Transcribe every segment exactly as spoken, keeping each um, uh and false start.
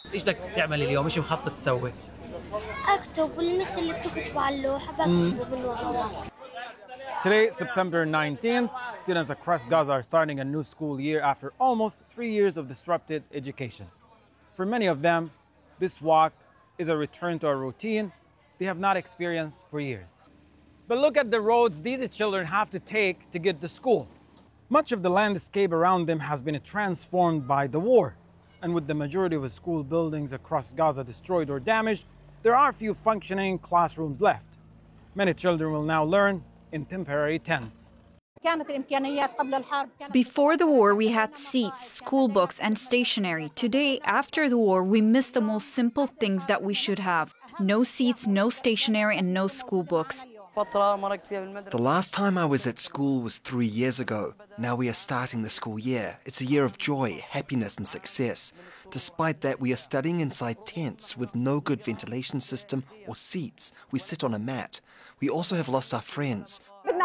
إيش بدك تعمل اليوم؟ إيش مخطط تسوي؟ أكتب والمس اللي بتكتب على اللوحة بكتبه بالورقة. Today, September nineteenth, students across Gaza are starting a new school year after almost three years of disrupted education. For many of them, this walk is a return to a routine they have not experienced for years. But look at the roads these children have to take to get to school. Much of the landscape around them has been transformed by the war. And with the majority of the school buildings across Gaza destroyed or damaged, there are few functioning classrooms left. Many children will now learn in temporary tents. Before the war, we had seats, school books, and stationery. Today, after the war, we miss the most simple things that we should have. No seats, no stationery, and no school books. The last time I was at school was three years ago. Now we are starting the school year. It's a year of joy, happiness and success. Despite that, we are studying inside tents with no good ventilation system or seats. We sit on a mat. We also have lost our friends.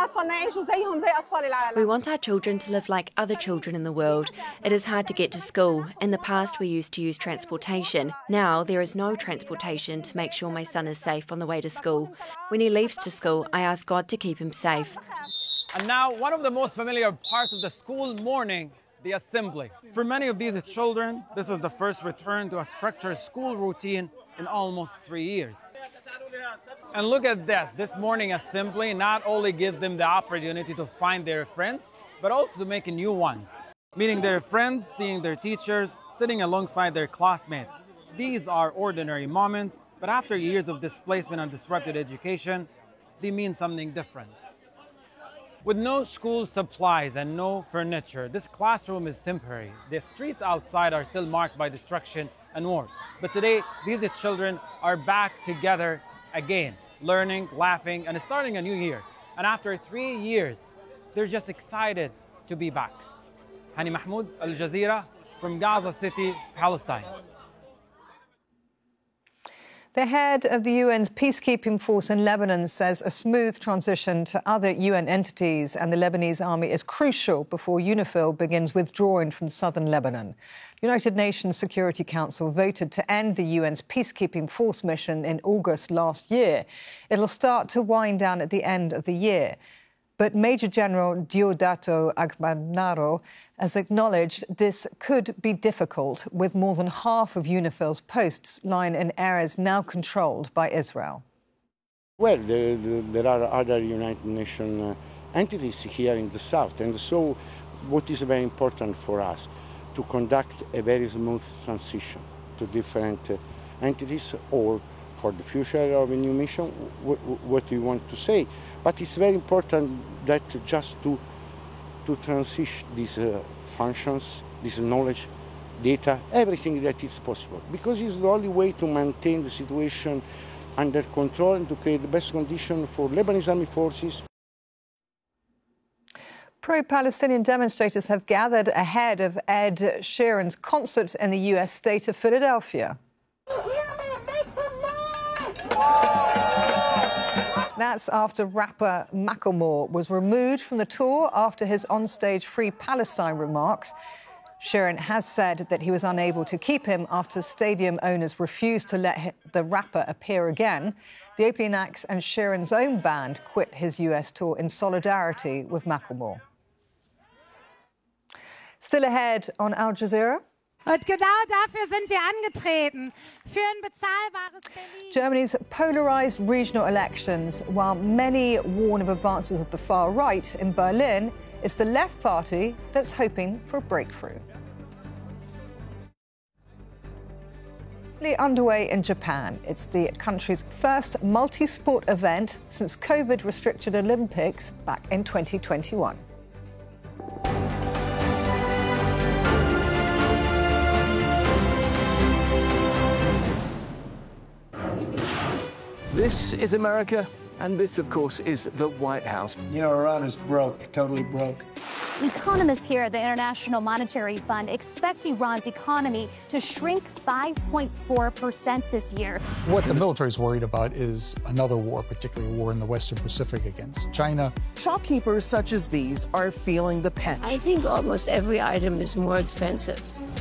We want our children to live like other children in the world. It is hard to get to school. In the past, we used to use transportation. Now, there is no transportation to make sure my son is safe on the way to school. When he leaves to school, I ask God to keep him safe. And now, one of the most familiar parts of the school morning, the assembly. For many of these children, this is the first return to a structured school routine in almost three years. And look at this. This morning assembly not only gives them the opportunity to find their friends, but also to make new ones. Meeting their friends, seeing their teachers, sitting alongside their classmates. These are ordinary moments, but after years of displacement and disrupted education, they mean something different. With no school supplies and no furniture, this classroom is temporary. The streets outside are still marked by destruction and war. But today, these children are back together again, learning, laughing, and starting a new year. And after three years, they're just excited to be back. Hani Mahmoud, Al Jazeera, from Gaza City, Palestine. The head of the U N's peacekeeping force in Lebanon says a smooth transition to other U N entities and the Lebanese army is crucial before UNIFIL begins withdrawing from southern Lebanon. The United Nations Security Council voted to end the U N's peacekeeping force mission in August last year. It'll start to wind down at the end of the year. But Major General Deodato Agbanaro has acknowledged this could be difficult, with more than half of UNIFIL's posts lying in areas now controlled by Israel. Well, there, there are other United Nations entities here in the south, and so what is very important for us to conduct a very smooth transition to different entities, or for the future of a new mission, what we want to say. But it's very important that just to, to transition these uh, functions, this knowledge, data, everything that is possible, because it's the only way to maintain the situation under control and to create the best conditions for Lebanese army forces. Pro-Palestinian demonstrators have gathered ahead of Ed Sheeran's concert in the U S state of Philadelphia. That's after rapper Macklemore was removed from the tour after his onstage Free Palestine remarks. Sheeran has said that he was unable to keep him after stadium owners refused to let the rapper appear again. The opening acts and Sheeran's own band quit his U S tour in solidarity with Macklemore. Still ahead on Al Jazeera. Und genau dafür sind wir angetreten. Für ein bezahlbares Berlin. Germany's polarised regional elections. While many warn of advances of the far right in Berlin, it's the left party that's hoping for a breakthrough. Underway in Japan. It's the country's first multi-sport event since COVID-restricted Olympics back in twenty twenty-one. This is America, and this, of course, is the White House. You know, Iran is broke, totally broke. Economists here at the International Monetary Fund expect Iran's economy to shrink five point four percent this year. What the military is worried about is another war, particularly a war in the Western Pacific against China. Shopkeepers such as these are feeling the pinch. I think almost every item is more expensive.